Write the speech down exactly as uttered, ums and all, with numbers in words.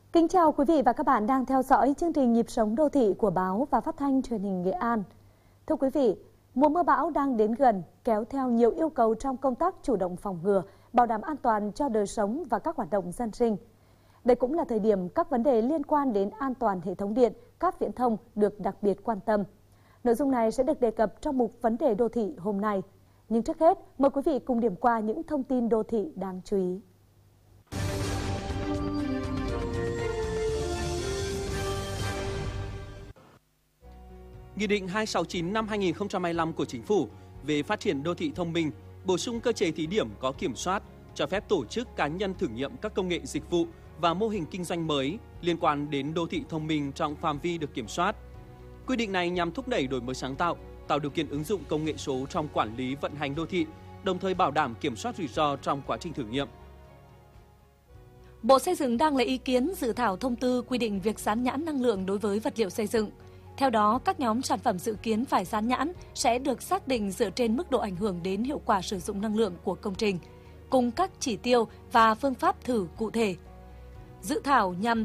Kính chào quý vị và các bạn đang theo dõi chương trình Nhịp sống đô thị của báo và phát thanh truyền hình Nghệ An. Thưa quý vị, mùa mưa bão đang đến gần, kéo theo nhiều yêu cầu trong công tác chủ động phòng ngừa, bảo đảm an toàn cho đời sống và các hoạt động dân sinh. Đây cũng là thời điểm các vấn đề liên quan đến an toàn hệ thống điện, cáp viễn thông được đặc biệt quan tâm. Nội dung này sẽ được đề cập trong mục Vấn đề đô thị hôm nay. Nhưng trước hết, mời quý vị cùng điểm qua những thông tin đô thị đáng chú ý. Nghị định hai trăm sáu mươi chín năm hai nghìn không trăm hai mươi lăm của Chính phủ về phát triển đô thị thông minh bổ sung cơ chế thí điểm có kiểm soát, cho phép tổ chức cá nhân thử nghiệm các công nghệ dịch vụ và mô hình kinh doanh mới liên quan đến đô thị thông minh trong phạm vi được kiểm soát. Quy định này nhằm thúc đẩy đổi mới sáng tạo, tạo điều kiện ứng dụng công nghệ số trong quản lý vận hành đô thị, đồng thời bảo đảm kiểm soát rủi ro trong quá trình thử nghiệm. Bộ Xây dựng đang lấy ý kiến dự thảo thông tư quy định việc dán nhãn năng lượng đối với vật liệu xây dựng. Theo đó, các nhóm sản phẩm dự kiến phải dán nhãn sẽ được xác định dựa trên mức độ ảnh hưởng đến hiệu quả sử dụng năng lượng của công trình, cùng các chỉ tiêu và phương pháp thử cụ thể. Dự thảo nhằm